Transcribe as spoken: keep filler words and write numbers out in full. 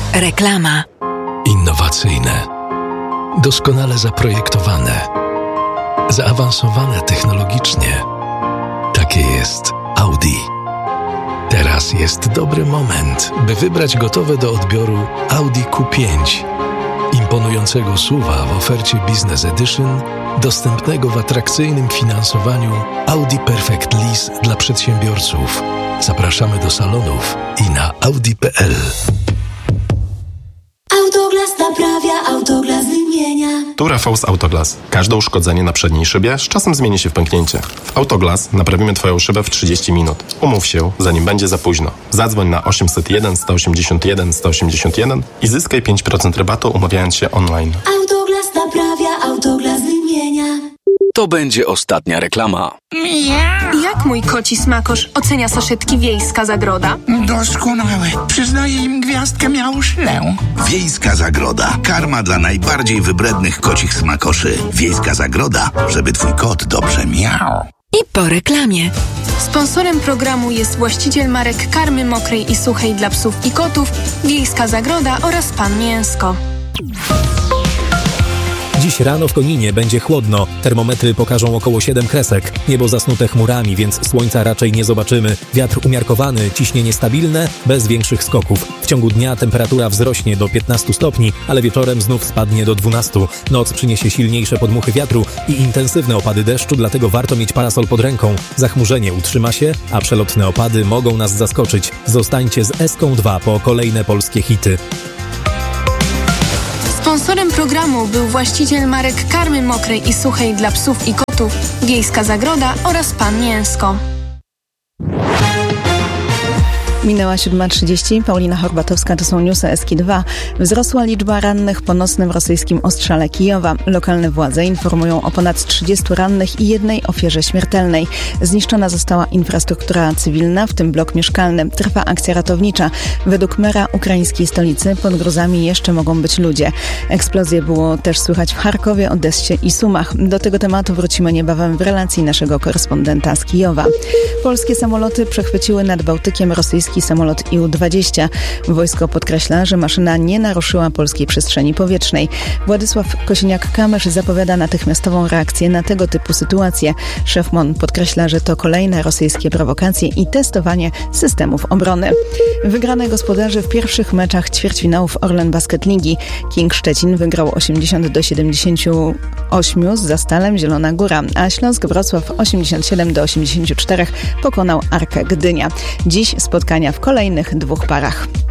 Reklama. Innowacyjne, doskonale zaprojektowane, zaawansowane technologicznie. Takie jest Audi. Teraz jest dobry moment, by wybrać gotowe do odbioru Audi Q pięć. Imponującego S U V-a w ofercie Business Edition, dostępnego w atrakcyjnym finansowaniu Audi Perfect Lease dla przedsiębiorców. Zapraszamy do salonów i na audi kropka p l. Autoglas naprawia, Autoglas wymienia. Tu Rafał z Autoglas. Każde uszkodzenie na przedniej szybie z czasem zmieni się w pęknięcie. W Autoglas naprawimy Twoją szybę w trzydzieści minut. Umów się, zanim będzie za późno. Zadzwoń na osiemset jeden, sto osiemdziesiąt jeden, sto osiemdziesiąt jeden i zyskaj pięć procent rabatu, umawiając się online. Autoglas naprawia, Autoglas wymienia. To będzie ostatnia reklama. Jak mój koci smakosz ocenia saszetki Wiejska Zagroda? Doskonałe. Przyznaję im gwiazdkę miałuszlę. Wiejska Zagroda. Karma dla najbardziej wybrednych kocich smakoszy. Wiejska Zagroda, żeby twój kot dobrze miał. I po reklamie. Sponsorem programu jest właściciel marek karmy mokrej i suchej dla psów i kotów, Wiejska Zagroda oraz Pan Mięsko. Dziś rano w Koninie będzie chłodno. Termometry pokażą około siedem kresek. Niebo zasnute chmurami, więc słońca raczej nie zobaczymy. Wiatr umiarkowany, ciśnienie stabilne, bez większych skoków. W ciągu dnia temperatura wzrośnie do piętnastu stopni, ale wieczorem znów spadnie do dwunastu. Noc przyniesie silniejsze podmuchy wiatru i intensywne opady deszczu, dlatego warto mieć parasol pod ręką. Zachmurzenie utrzyma się, a przelotne opady mogą nas zaskoczyć. Zostańcie z Eską dwa po kolejne polskie hity. Sponsorem programu był właściciel marek karmy mokrej i suchej dla psów i kotów, Wiejska Zagroda oraz Pan Mięsko. Minęła siódma trzydzieści. Paulina Horbatowska, to są newsy Eski dwa. Wzrosła liczba rannych po nocnym rosyjskim ostrzale Kijowa. Lokalne władze informują o ponad trzydziestu rannych i jednej ofierze śmiertelnej. Zniszczona została infrastruktura cywilna, w tym blok mieszkalny. Trwa akcja ratownicza. Według mera ukraińskiej stolicy pod gruzami jeszcze mogą być ludzie. Eksplozje było też słychać w Charkowie, Odessie i Sumach. Do tego tematu wrócimy niebawem w relacji naszego korespondenta z Kijowa. Polskie samoloty przechwyciły nad Bałtykiem rosyjski samolot I U dwadzieścia. Wojsko podkreśla, że maszyna nie naruszyła polskiej przestrzeni powietrznej. Władysław Kosiniak-Kamysz zapowiada natychmiastową reakcję na tego typu sytuacje. Szef M O N podkreśla, że to kolejne rosyjskie prowokacje i testowanie systemów obrony. Wygrane gospodarze w pierwszych meczach ćwierćfinałów Orlen Basket Ligi. King Szczecin wygrał osiemdziesiąt do siedemdziesięciu ośmiu z Zastalem Zielona Góra, a Śląsk Wrocław osiemdziesiąt siedem do osiemdziesięciu czterech pokonał Arkę Gdynia. Dziś spotkania w kolejnych dwóch parach.